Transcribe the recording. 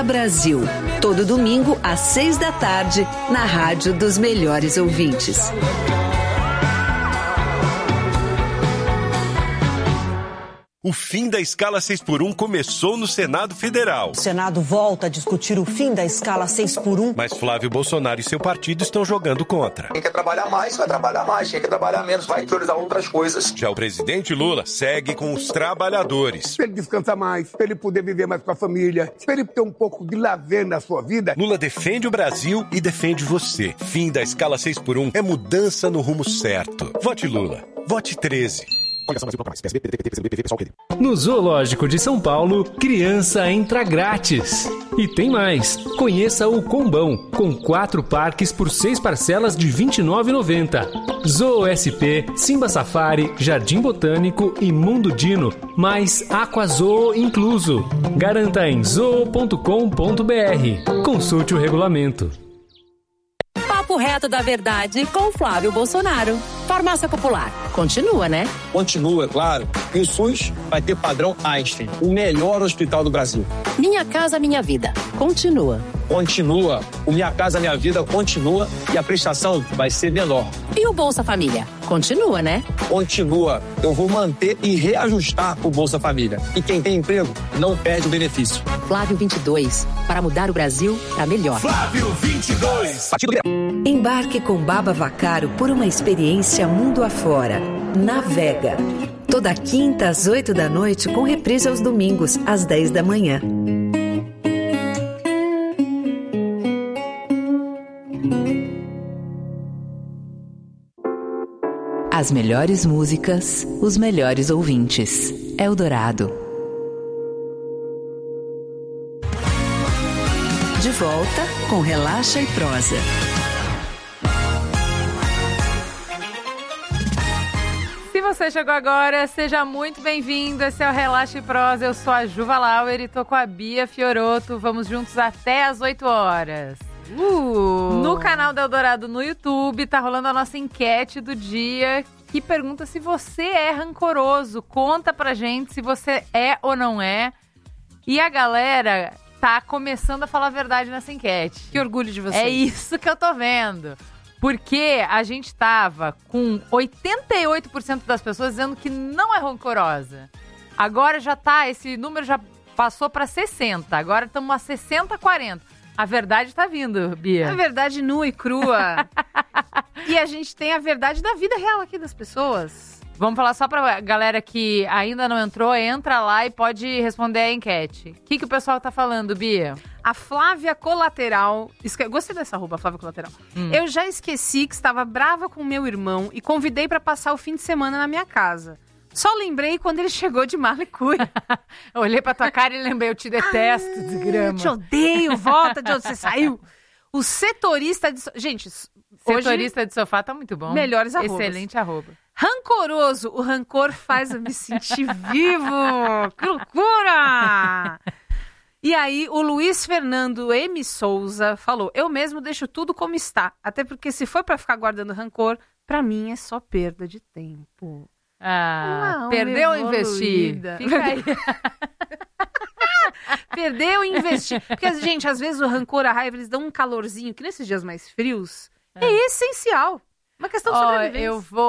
Conecta Brasil. Todo domingo, às 6h, na Rádio dos Melhores Ouvintes. O fim da escala 6x1 começou no Senado Federal. O Senado volta a discutir o fim da escala 6x1. Mas Flávio Bolsonaro e seu partido estão jogando contra. Quem quer trabalhar mais, vai trabalhar mais. Quem quer trabalhar menos, vai priorizar outras coisas. Já o presidente Lula segue com os trabalhadores. Para ele descansar mais, para ele poder viver mais com a família, para ele ter um pouco de lazer na sua vida. Lula defende o Brasil e defende você. Fim da escala 6x1 é mudança no rumo certo. Vote Lula. Vote 13. No Zoológico de São Paulo, criança entra grátis. E tem mais. Conheça o Combão, com 4 parques por 6 parcelas de R$ 29,90. Zoo SP, Simba Safari, Jardim Botânico e Mundo Dino, mais Aquazoo incluso. Garanta em zoo.com.br. Consulte o regulamento. Papo reto da verdade com Flávio Bolsonaro. Farmácia Popular. Continua, né? Continua, claro. E o SUS vai ter padrão Einstein, o melhor hospital do Brasil. Minha Casa Minha Vida. Continua. Continua. O Minha Casa Minha Vida continua e a prestação vai ser menor. E o Bolsa Família? Continua, né? Continua. Eu vou manter e reajustar o Bolsa Família. E quem tem emprego não perde o benefício. Flávio 22. Para mudar o Brasil para melhor. Flávio 22. Embarque com Baba Vacaro por uma experiência mundo afora. Navega. Toda quinta às 20h, com reprise aos domingos às 10h. As melhores músicas, os melhores ouvintes. Eldorado. De volta com Relaxa e Prosa. Se você chegou agora, seja muito bem-vindo. Esse é o Relaxa e Prosa. Eu sou a Juva Lauer e tô com a Bia Fioroto. Vamos juntos até às 8h. No canal da Eldorado no YouTube tá rolando a nossa enquete do dia que pergunta se você é rancoroso. Conta pra gente se você é ou não é. E a galera tá começando a falar a verdade nessa enquete. Que orgulho de vocês. É isso que eu tô vendo. Porque a gente tava com 88% das pessoas dizendo que não é rancorosa. Agora já tá, esse número já passou pra 60%. Agora estamos a 60-40%. A verdade tá vindo, Bia. A verdade nua e crua. E a gente tem a verdade da vida real aqui das pessoas. Vamos falar só pra galera que ainda não entrou, entra lá e pode responder a enquete. O que o pessoal tá falando, Bia? A Flávia Colateral... Gostei dessa arroba, Flávia Colateral. Eu já esqueci que estava brava com meu irmão e convidei pra passar o fim de semana na minha casa. Só lembrei quando ele chegou de mala e cuia. Eu olhei pra tua cara e lembrei, eu te detesto, desgrama. Te odeio, volta de onde você saiu. O setorista de... Gente, setorista de sofá tá muito bom. Melhores arrobas. Excelente arroba. Rancoroso. O rancor faz eu me sentir vivo. Que loucura! E aí, o Luiz Fernando M. Souza falou: eu mesmo deixo tudo como está. Até porque se for pra ficar guardando rancor, pra mim é só perda de tempo. Perdeu ou investir? Fica aí. Perdeu e investir. Porque, gente, às vezes o rancor, a raiva, eles dão um calorzinho, que nesses dias mais frios, é essencial. Uma questão de sobrevivência. Eu vou